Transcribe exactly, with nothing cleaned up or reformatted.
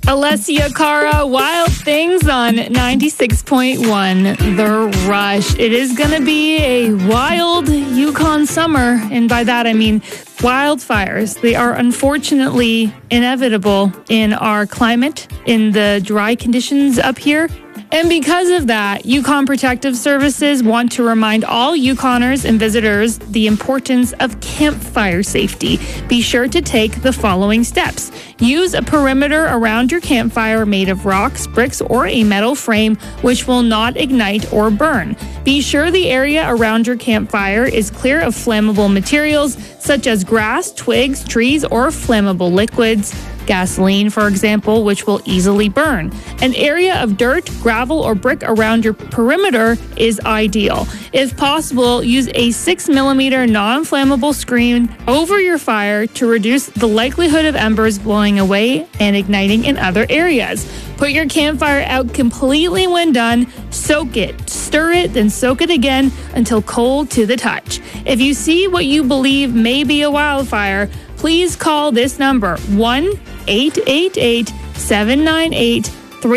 Alessia Cara, Wild Things on ninety-six point one The Rush. It is going to be a wild Yukon summer, and by that I mean wildfires. They are unfortunately inevitable in our climate, in the dry conditions up here. And because of that, Yukon Protective Services want to remind all Yukoners and visitors the importance of campfire safety. Be sure to take the following steps. Use a perimeter around your campfire made of rocks, bricks, or a metal frame which will not ignite or burn. Be sure the area around your campfire is clear of flammable materials such as grass, twigs, trees, or flammable liquids. Gasoline, for example, which will easily burn. An area of dirt, gravel, or brick around your perimeter is ideal. If possible, use a six millimeter non-flammable screen over your fire to reduce the likelihood of embers blowing away and igniting in other areas. Put your campfire out completely when done. Soak it, stir it, then soak it again until cold to the touch. If you see what you believe may be a wildfire, please call this number, one eight eight eight, seven nine eight,